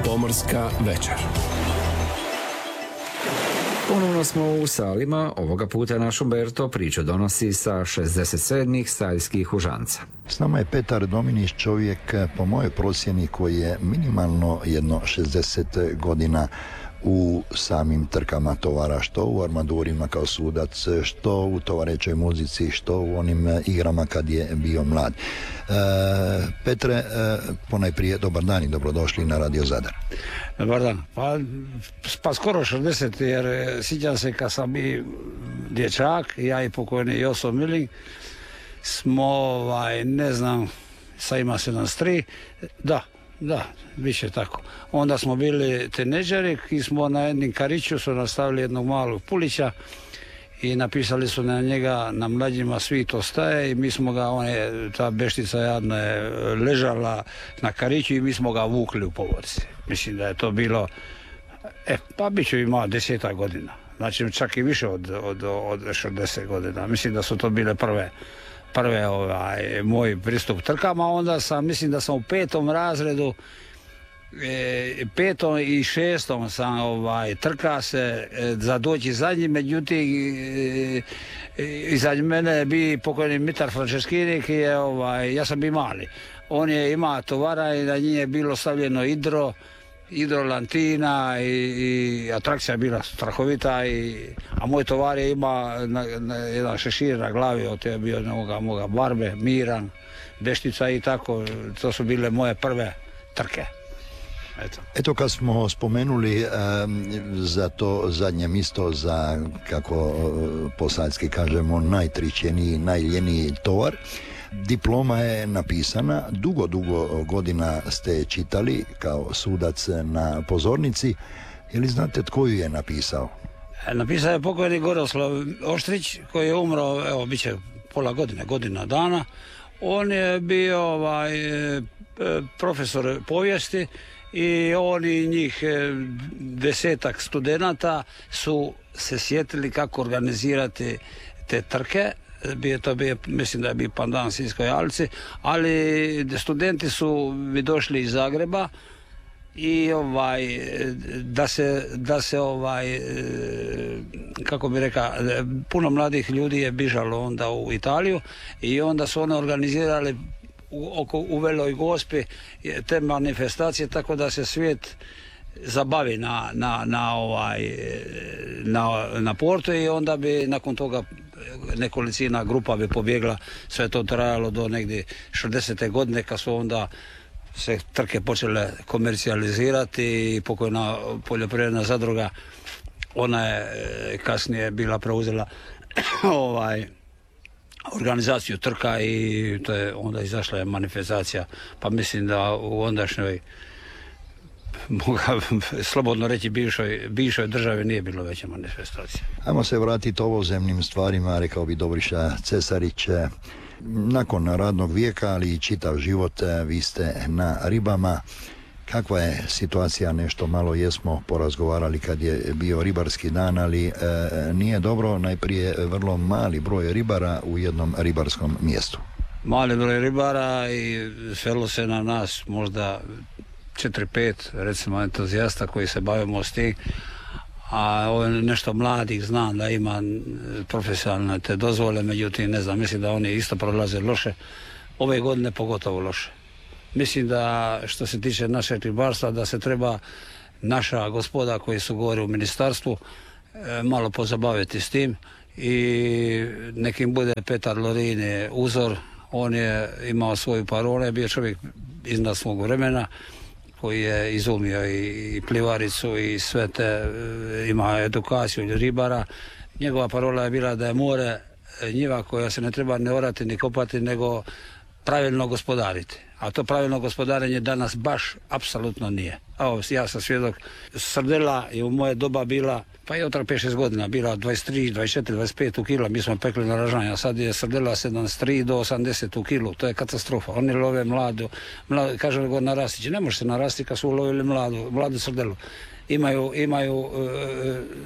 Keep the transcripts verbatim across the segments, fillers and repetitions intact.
Pomorska večer. Ponovno smo u Salima, ovoga puta naš Umberto priču donosi sa šezdeset sedmih Saljskih Užanca. S nama je Petar Dominić, čovjek po mojoj procjeni koji je minimalno jedno šezdeset godina u samim trkama tovara, što u armadurima kao sudac, što u tovarećoj muzici, što u onim igrama kad je bio mlad. E, Petre, e, ponajprije dobar dan i dobrodošli na Radio Zadar. Dobar dan. Pa, pa skoro šezdeset, jer sjećam se kad sam bio dječak, ja i pokojni Joso Miling, smo, ovaj, ne znam, sad ima sedamdeset tri, da, da, više tako. Onda smo bili tineđeri i smo na jednim kariću su nastavili jednog malog pulića i napisali su na njega, na mlađima svi to staje i mi smo ga, on je, ta beštica jadna je ležala na kariću i mi smo ga vukli u povorci. Mislim da je to bilo, e, pa bit ću imao desetak godina. Znači čak i više od, od, od šezdeset godina. Mislim da su to bile prve prve ovaj, moj pristup trkama. Onda sam, mislim da sam u petom razredu, e, petom i šestom sam ovaj, trka se e, za doći zadnji, međutim e, e, iza mene je bio pokojni Mitar Franceschini, ki je, ovaj, ja sam bio mali. On je imao tovara i na njih je bilo stavljeno hidro, hidrolantina i, i atrakcija je bila strahovita, i, a moj tovar je ima na, na, jedan šešir na glavi, od je bio moga, moga barbe, Miran, Beštica i tako. To su bile moje prve trke. Eto, Eto kad smo spomenuli um, za to zadnje mjesto, za, kako uh, po saljski kažemo, najtričeniji, najljeniji tovar, diploma je napisana, dugo, dugo godina ste čitali kao sudac na pozornici. Je li znate tko ju je napisao? Napisao je pokojni Goroslav Oštrić, koji je umro, evo, bit će pola godine, godina dana. On je bio ovaj, profesor povijesti i oni njih desetak studenata su se sjetili kako organizirati te trke. Bio to bio, mislim da je bio pandan Sinjskoj alci, ali studenti su mi došli iz Zagreba i ovaj da se da se ovaj kako bi rekao, puno mladih ljudi je bižalo onda u Italiju i onda su one organizirali u, oko, u Veloj Gospi te manifestacije, tako da se svijet zabavi na, na, na, ovaj, na, na portu, i onda bi nakon toga nekolicina grupa bi pobjegla. Sve to trajalo do negdje šezdesete godine, kad su onda se trke počele komercijalizirati i pokojna poljoprivredna zadruga, ona je kasnije bila preuzela ovaj organizaciju trka i to je onda izašla je manifestacija, pa mislim da u ondašnjoj, mogu slobodno reći, bivšoj, bivšoj državi nije bilo veće manifestacije. Ajmo se vratiti ovozemnim stvarima, rekao bi Dobriša Cesarić. Nakon radnog vijeka, ali i čitav život, vi ste na ribama. Kakva je situacija? Nešto malo jesmo porazgovarali kad je bio ribarski dan, ali e, nije dobro, najprije vrlo mali broj ribara u jednom ribarskom mjestu. Mali broj ribara i svelo se na nas možda četiri pet, recimo, entuzijasta koji se bavimo s tim, a ovo nešto mladih znam da ima profesionalne te dozvole, međutim ne znam, mislim da oni isto prolaze loše, ove godine pogotovo loše. Mislim da što se tiče našeg ribarstva, da se treba naša gospoda koji su gore u ministarstvu e, malo pozabaviti s tim, i nekim bude Petar Lorin uzor. On je imao svoju parolu, je bio čovjek iznad svog vremena, koji je izumio i plivaricu i sve te, ima edukaciju ribara. Njegova parola je bila da je more njiva koja se ne treba ne orati ni kopati, nego pravilno gospodariti. A to pravilno gospodarenje danas baš apsolutno nije. Evo, ja sam svjedok, srdela je u moje doba bila, pa je otrag pet šest godina, bila dvadeset tri, dvadeset četiri, dvadeset pet u kila, mi smo pekli na ražanja, sad je srdela sedamdeset tri do osamdeset u kilu, to je katastrofa. Oni love mladu, mladu kaže go narastići, ne može se narasti kad su ulovili mladu, mladu srdelu. Imaju, imaju e,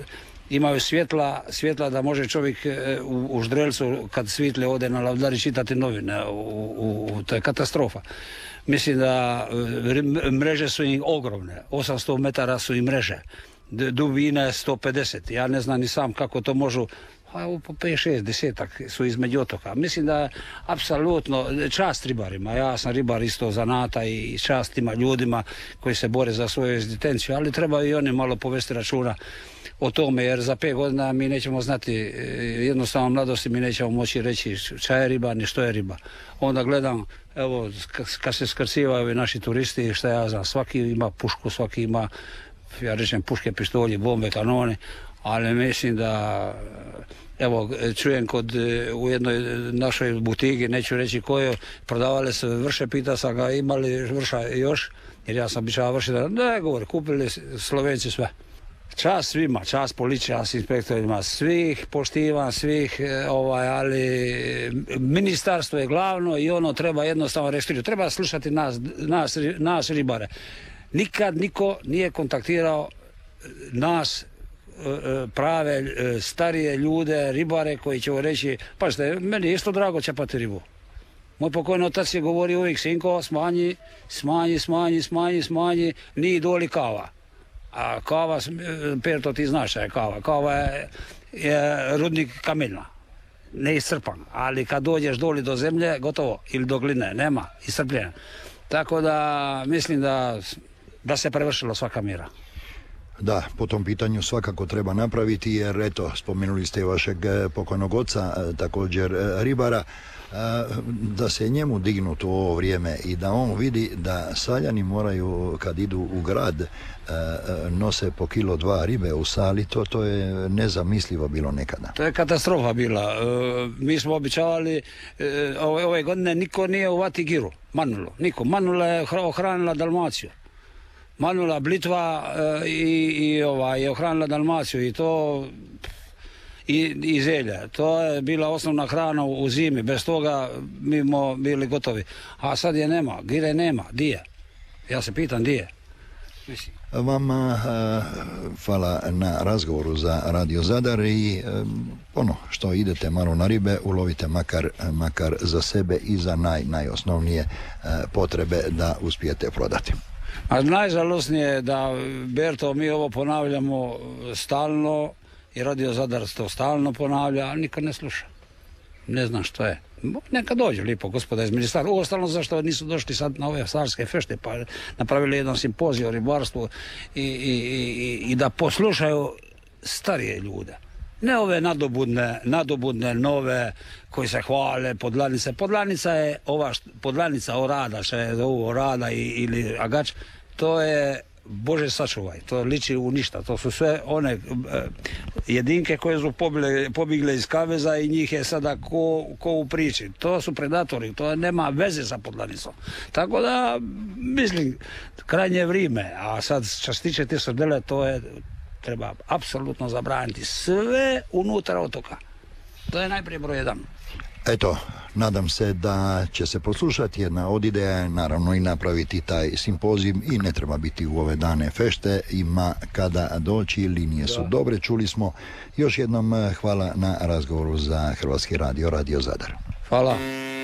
imaju svjetla, svjetla da može čovjek u, u Ždrelcu kad svitle ode na Lavdari čitati novine. U, u, u, to je katastrofa. Mislim da mreže su im ogromne. osamsto metara su i mreže. Dubina je sto pedeset. Ja ne znam ni sam kako to možu. A po pet šest desetak su između otoka. Mislim da apsolutno čast ribarima. Ja sam ribar isto zanata i čast tima ljudima koji se bore za svoju egzistenciju, ali treba i oni malo povesti računa o tome, jer za pet godina mi nećemo znati, jednostavno mladosti mi nećemo moći reći šta je riba ni što je riba. Onda gledam, evo, kad se skrcivaju naši turisti, šta ja znam, svaki ima pušku, svaki ima, ja rečem, puške, pištolje, bombe, kanone, ali mislim da, evo, čujem kod, u jednoj našoj butigi, neću reći kojoj, prodavali su vrše, pita sam ga imali vrša još, jer ja sam običao vrši, da ne govori, kupili Slovenci sve. Čast svima, čast policiji, čast inspektorima, svih poštivam, svih, ovaj, ali ministarstvo je glavno i ono treba jednostavno reći, treba slušati nas, nas, nas ribare. Nikad niko nije kontaktirao nas, prave starije ljude, ribare koji će reći, pažite, meni je isto drago čepati ribu. Moj pokojni otac je govorio uvijek, sinko, smanji, smanji, smanji, smanji, smanji, nije doli kava. A kava, Perto, ti znaš šta je kava. Kava je, je rudnik kameljna, neiscrpan, ali kad dođeš doli do zemlje, gotovo, ili do gline, nema, iscrpljenja. Tako da mislim da, da se prevršilo svaka mjera. Da, po tom pitanju svakako treba napraviti, jer eto, spomenuli ste vašeg pokojnog oca, također ribara, da se njemu dignu u ovo vrijeme i da on vidi da Saljani moraju, kad idu u grad, nose po kilo dva ribe u sali, to, to je nezamislivo bilo nekada. To je katastrofa bila. Mi smo običavali, ove, ove godine niko nije u Vatigiru, Manula, niko. Manula je ohranila Dalmaciju. Manula, Blitva i, i ovaj, je ohranila Dalmaciju i to i, i zelje. To je bila osnovna hrana u, u zimi. Bez toga mi smo bili gotovi. A sad je nema. Gire nema. Di je? Ja se pitam di je. Mislim. Vama hvala na razgovoru za Radio Zadar i ono što idete malo na ribe, ulovite makar, makar za sebe i za naj, najosnovnije potrebe da uspijete prodati. A najžalosnije je da, Berto, mi ovo ponavljamo stalno i Radio Zadar to stalno ponavlja, ali niko ne sluša. Ne znam što je. Neka dođe lipo gospoda iz ministarstva. Uostalno zašto nisu došli sad na ove starske fešte pa napravili jedan simpozij o ribarstvu i, i, i, i da poslušaju starije ljude. Ne ove nadobudne, nadobudne nove koji se hvale, podlanice. Podlanica je ova, podlanica orada, što je ovo orada i, ili agač, to je, Bože sačuvaj, to liči u ništa. To su sve one e, jedinke koje su pobile, pobigle iz kaveza i njih je sada ko, ko u priči. To su predatori, to nema veze sa podlanicom. Tako da, mislim, krajnje vrijeme, a sad što se tiče te srdele, to je, treba apsolutno zabraniti sve unutar otoka. To je najprije broj jedan. Eto, nadam se da će se poslušati jedna od ideja, naravno i napraviti taj simpozij i ne treba biti u ove dane fešte, ima kada doći, linije su dobre, čuli smo. Još jednom hvala na razgovoru za Hrvatski radio, Radio Zadar. Hvala.